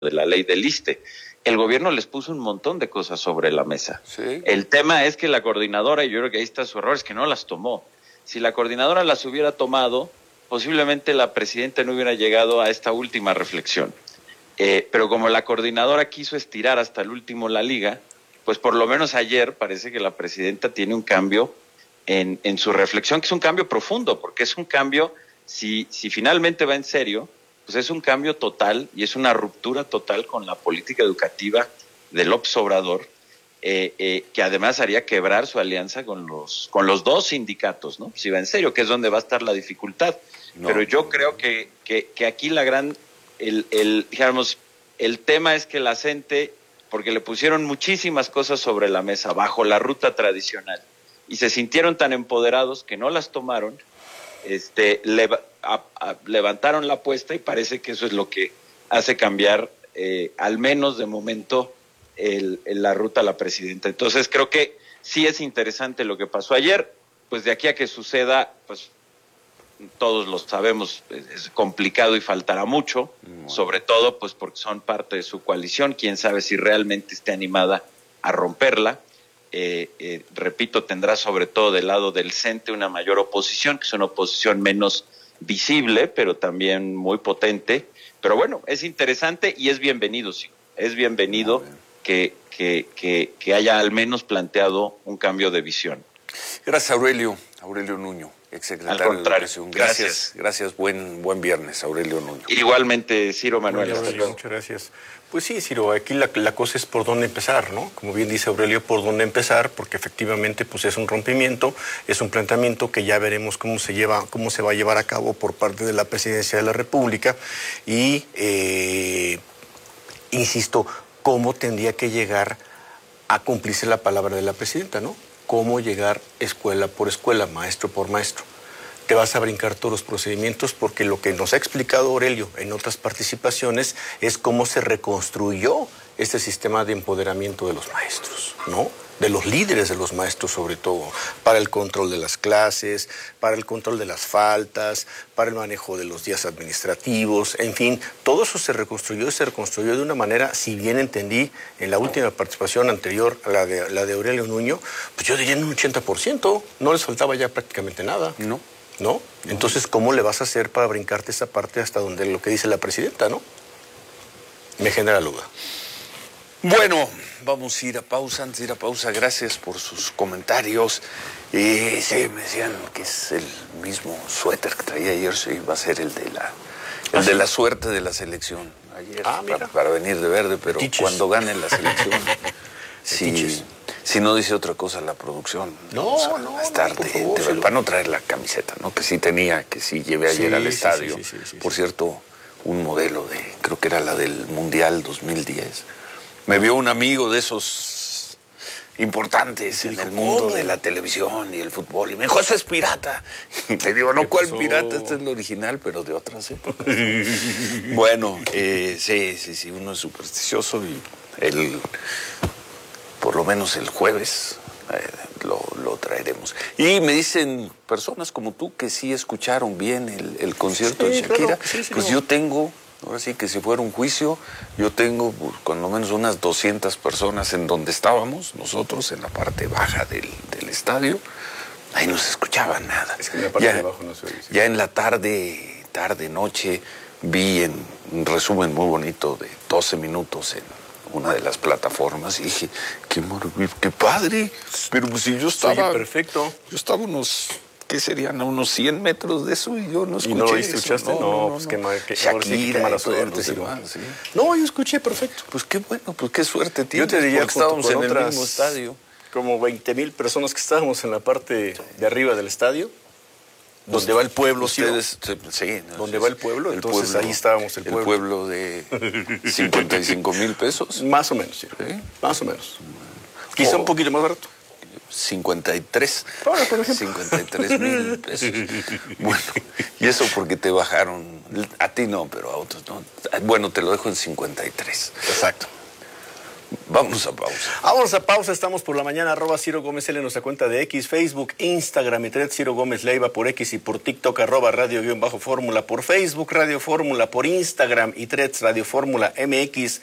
de la ley del ISSSTE. El gobierno les puso un montón de cosas sobre la mesa. Sí. El tema es que la coordinadora, y yo creo que ahí está su error, es que no las tomó. Si la coordinadora las hubiera tomado, posiblemente la presidenta no hubiera llegado a esta última reflexión. Pero como la coordinadora quiso estirar hasta el último la liga, pues por lo menos ayer parece que la presidenta tiene un cambio en su reflexión, que es un cambio profundo, porque es un cambio, si finalmente va en serio, pues es un cambio total y es una ruptura total con la política educativa de López Obrador, que además haría quebrar su alianza con los dos sindicatos, ¿no? Si va en serio, que es donde va a estar la dificultad. No. Pero yo creo que aquí la gran, digamos, el tema es que la CENTE, porque le pusieron muchísimas cosas sobre la mesa bajo la ruta tradicional y se sintieron tan empoderados que no las tomaron, levantaron la apuesta y parece que eso es lo que hace cambiar, al menos de momento, la ruta a la presidenta. Entonces creo que sí es interesante lo que pasó ayer, pues de aquí a que suceda, pues todos lo sabemos, es complicado y faltará mucho, sobre todo pues porque son parte de su coalición, quién sabe si realmente esté animada a romperla. Repito, tendrá sobre todo del lado del CENTE una mayor oposición, que es una oposición menos visible, pero también muy potente. Pero bueno, es interesante y es bienvenido, sí. Es bienvenido que haya al menos planteado un cambio de visión. Gracias, Aurelio Nuño, exsecretario de Educación. Gracias. Buen viernes, Aurelio Nuño. Igualmente, Ciro Manuel. Muchas gracias. Pues sí, Ciro, aquí la cosa es por dónde empezar, ¿no? Como bien dice Aurelio, por dónde empezar, porque efectivamente pues es un rompimiento, es un planteamiento que ya veremos cómo se va a llevar a cabo por parte de la Presidencia de la República y, insisto, cómo tendría que llegar a cumplirse la palabra de la presidenta, ¿no? Cómo llegar escuela por escuela, maestro por maestro. Te vas a brincar todos los procedimientos porque lo que nos ha explicado Aurelio en otras participaciones es cómo se reconstruyó este sistema de empoderamiento de los maestros, ¿no? De los líderes de los maestros sobre todo, para el control de las clases, para el control de las faltas, para el manejo de los días administrativos, en fin, todo eso se reconstruyó de una manera, si bien entendí en la última participación anterior a la de Aurelio Nuño, pues yo diría en un 80%, no les faltaba ya prácticamente nada. ¿No? Entonces, ¿cómo le vas a hacer para brincarte esa parte hasta donde lo que dice la presidenta, no? Me genera duda. Bueno, vamos a ir a pausa. Antes de ir a pausa, gracias por sus comentarios. Sí, me decían que es el mismo suéter que traía ayer, sí, va a ser el de la suerte de la selección. Ayer, para venir de verde, pero cuando gane la selección, si no dice otra cosa la producción, más tarde, para no traer la camiseta, ¿no? Que sí tenía, que sí llevé ayer al estadio. Por cierto, un modelo creo que era la del Mundial 2010. Me vio un amigo de esos importantes en el mundo de la televisión y el fútbol, y me dijo, eso es pirata. Y le digo, no, ¿cuál pirata? Este es el original, pero de otras épocas. Bueno, sí, uno es supersticioso y por lo menos el jueves lo traeremos. Y me dicen personas como tú que sí escucharon bien el concierto de Shakira. Claro, pues yo tengo, ahora sí que si fuera un juicio, yo tengo cuando menos unas 200 personas en donde estábamos, nosotros en la parte baja del estadio. Ahí no se escuchaba nada. Es que en la parte de abajo no se oye. Ya en la tarde, noche, vi un resumen muy bonito de 12 minutos en una de las plataformas y dije, qué padre, pero pues si yo estaba... Oye, perfecto. Yo estaba ¿qué serían? A unos 100 metros de eso y yo no escuché. ¿Y no lo escuchaste? No, pues qué Shakira, mala suerte. Sí. No, yo escuché perfecto. Pues qué bueno, pues qué suerte tienes. Yo te diría que estábamos en el mismo estadio. Como 20,000 personas que estábamos en la parte de arriba del estadio. Donde va el pueblo, ustedes, donde va el pueblo, entonces ahí estábamos el pueblo. El pueblo de 55,000 pesos. Más o menos, sí. Más o menos. Quizá un poquito más barato. 53. Ahora, por ejemplo. 53,000 pesos. Bueno, y eso porque te bajaron, a ti no, pero a otros no. Bueno, te lo dejo en 53. Exacto. Vamos a pausa. Vamos a pausa, estamos por la mañana, @Ciro Gómez L en nuestra cuenta de X, Facebook, Instagram y Threads, Ciro Gómez Leiva por X y por TikTok, @Radio-Fórmula por Facebook, Radio Fórmula por Instagram y Threads, Radio Fórmula MX.